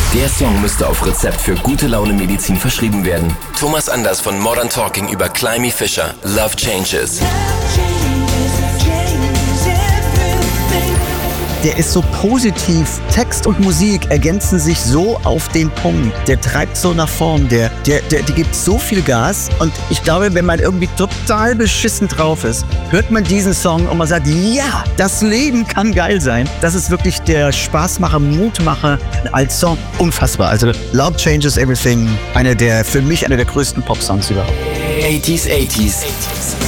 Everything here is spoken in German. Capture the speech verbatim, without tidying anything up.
Der Song müsste auf Rezept für gute Laune Medizin verschrieben werden. Thomas Anders von Modern Talking über Climby Fisher. Love Changes. Der ist so positiv. Text und Musik ergänzen sich so auf den Punkt. Der treibt so nach vorn. Der, der, der, der gibt so viel Gas. Und ich glaube, wenn man irgendwie total beschissen drauf ist, hört man diesen Song und man sagt, ja, das Leben kann geil sein. Das ist wirklich der Spaßmacher, Mutmacher als Song. Unfassbar. Also Love Changes Everything. Einer der, für mich einer der größten Pop-Songs überhaupt. achtziger, achtziger.